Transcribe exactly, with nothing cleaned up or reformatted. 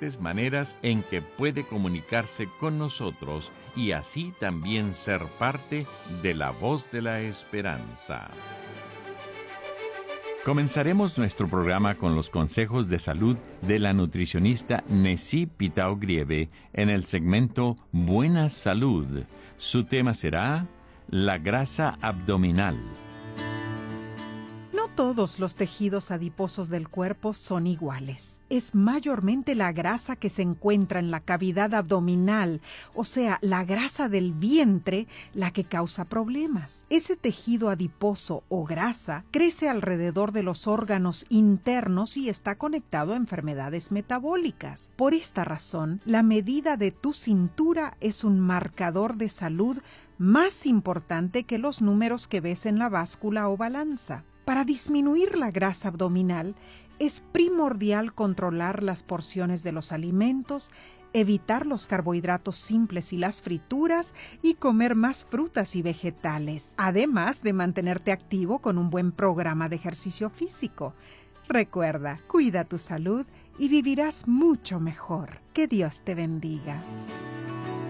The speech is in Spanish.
diferentes maneras en que puede comunicarse con nosotros y así también ser parte de la voz de la esperanza. Comenzaremos nuestro programa con los consejos de salud de la nutricionista Nessie Pitao Grieve en el segmento Buena Salud. Su tema será la grasa abdominal. No todos los tejidos adiposos del cuerpo son iguales. Es mayormente la grasa que se encuentra en la cavidad abdominal, o sea, la grasa del vientre, la que causa problemas. Ese tejido adiposo o grasa crece alrededor de los órganos internos y está conectado a enfermedades metabólicas. Por esta razón, la medida de tu cintura es un marcador de salud más importante que los números que ves en la báscula o balanza. Para disminuir la grasa abdominal, es primordial controlar las porciones de los alimentos, evitar los carbohidratos simples y las frituras y comer más frutas y vegetales, además de mantenerte activo con un buen programa de ejercicio físico. Recuerda, cuida tu salud y vivirás mucho mejor. Que Dios te bendiga.